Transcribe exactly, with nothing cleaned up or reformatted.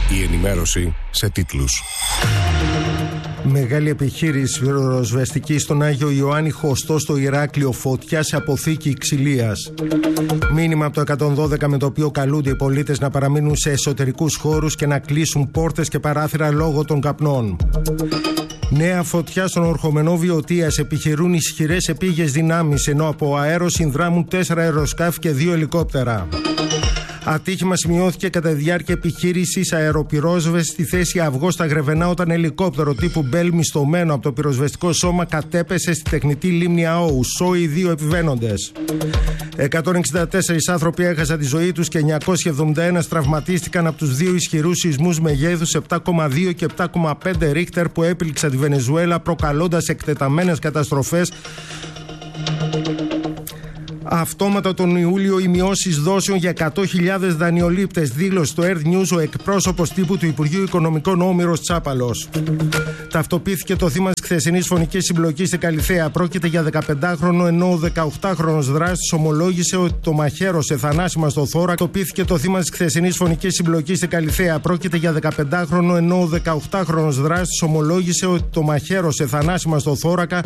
Η ενημέρωση σε τίτλους. Μεγάλη επιχείρηση πυροσβεστική στον Άγιο Ιωάννη Χωστό στο Ηράκλειο, φωτιά σε αποθήκη ξυλίας. Μήνυμα από το εκατόν δώδεκα με το οποίο καλούνται οι πολίτες να παραμείνουν σε εσωτερικούς χώρους και να κλείσουν πόρτες και παράθυρα λόγω των καπνών. Νέα φωτιά στον ορχομενό Βιωτίας, επιχειρούν ισχυρές επίγειες δυνάμεις, ενώ από αέρο συνδράμουν τέσσερα αεροσκάφη και δύο ελικόπτερα. Ατύχημα σημειώθηκε κατά τη διάρκεια επιχείρησης αεροπυρόσβεσης στη θέση Αυγό στα Γρεβενά, όταν ελικόπτερο τύπου Μπέλ μισθωμένο από το πυροσβεστικό σώμα κατέπεσε στη τεχνητή λίμνη Αόου. Σώοι δύο επιβαίνοντες. εκατόν εξήντα τέσσερις άνθρωποι έχασαν τη ζωή τους και εννιακόσιοι εβδομήντα ένα τραυματίστηκαν από τους δύο ισχυρούς σεισμούς μεγέθους επτά κόμμα δύο και επτά κόμμα πέντε Ρίχτερ που έπληξαν τη Βενεζουέλα, προκαλώντας εκτεταμένες καταστροφές. Αυτόματα τον Ιούλιο οι μειώσεις δόσεων για εκατό χιλιάδες δανειολήπτες, δήλωσε στο Earth News ο εκπρόσωπος τύπου του Υπουργείου Οικονομικών Όμηρος Τσάπαλος. Ταυτοποιήθηκε το θύμα της χθεσινής φωνικής συμπλοκής στην Καλιθέα. Πρόκειται για δεκαπεντάχρονο, ενώ ο δεκαοκτάχρονος δράστης ομολόγησε ότι το μαχαίρωσε θανάσιμα στο θώρακα. Ταυτοποιήθηκε το θύμα της χθεσινής φωνικής συμπλοκής στην Καλιθέα. Πρόκειται για δεκαπεντάχρονο, ενώ ο δεκαοκτάχρονος δράστης ομολόγησε ότι το μαχαίρωσε θανάσιμα στο θώρακα.